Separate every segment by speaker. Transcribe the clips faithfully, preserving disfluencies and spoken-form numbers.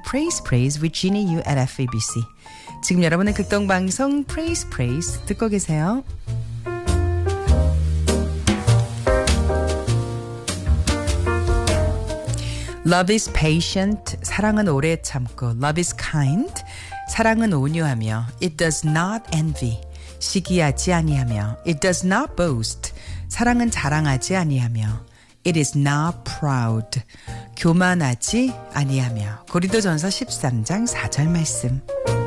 Speaker 1: Praise Praise with Ginny U at F A B C. 지금 여러분의 극동방송 Praise Praise 듣고 계세요. Love is patient. 사랑은 오래 참고. Love is kind. 사랑은 온유하며. It does not envy. 시기하지 아니하며. It does not boast. 사랑은 자랑하지 아니하며. It is not proud. 교만하지 아니하며. 고린도전서 십삼 장 사 절 말씀.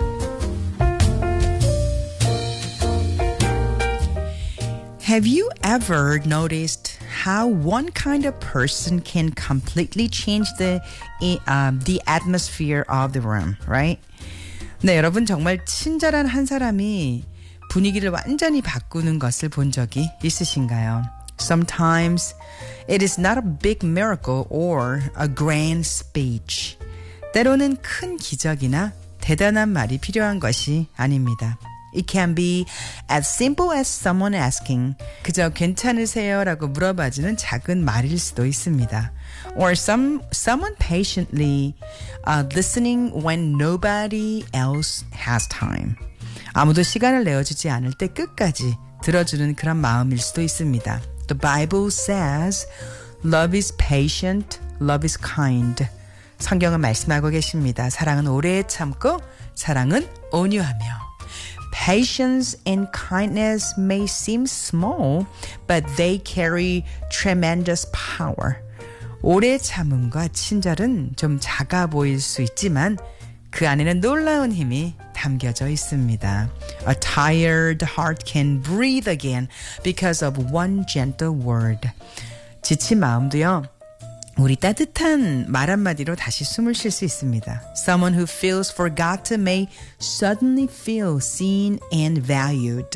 Speaker 1: Have you ever noticed how one kind of person can completely change the um, the atmosphere of the room, right? 네, 여러분 정말 친절한 한 사람이 분위기를 완전히 바꾸는 것을 본 적이 있으신가요? Sometimes it is not a big miracle or a grand speech. 때로는 큰 기적이나 대단한 말이 필요한 것이 아닙니다. It can be as simple as someone asking, 그저 괜찮으세요? 라고 물어봐주는 작은 말일 수도 있습니다. Or some, someone patiently uh, listening when nobody else has time. 아무도 시간을 내어주지 않을 때 끝까지 들어주는 그런 마음일 수도 있습니다. The Bible says, love is patient, love is kind. 성경은 말씀하고 계십니다. 사랑은 오래 참고, 사랑은 온유하며. Patience and kindness may seem small, but they carry tremendous power. 오래 참음과 친절은 좀 작아 보일 수 있지만 그 안에는 놀라운 힘이 담겨져 있습니다. A tired heart can breathe again because of one gentle word. 지친 마음도요. 우리 따뜻한 말 한마디로 다시 숨을 쉴 수 있습니다. Someone who feels forgotten may suddenly feel seen and valued.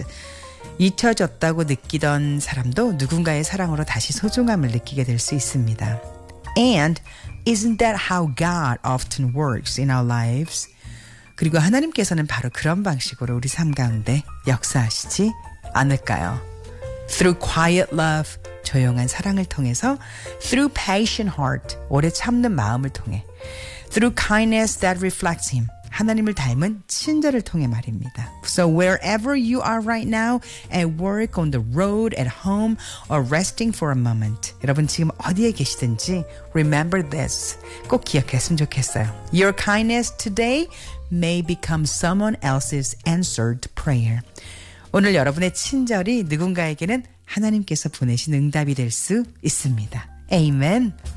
Speaker 1: 잊혀졌다고 느끼던 사람도 누군가의 사랑으로 다시 소중함을 느끼게 될 수 있습니다. And isn't that how God often works in our lives? 그리고 하나님께서는 바로 그런 방식으로 우리 삶 가운데 역사하시지 않을까요? Through quiet love, 조용한 사랑을 통해서 through patient heart, 오래 참는 마음을 통해 through kindness that reflects him, 하나님을 닮은 친절을 통해 말입니다. So wherever you are right now, at work, on the road, at home, or resting for a moment, 여러분 지금 어디에 계시든지 remember this, 꼭 기억했으면 좋겠어요. Your kindness today may become someone else's answered prayer. 오늘 여러분의 친절이 누군가에게는 하나님께서 보내신 응답이 될 수 있습니다. Amen.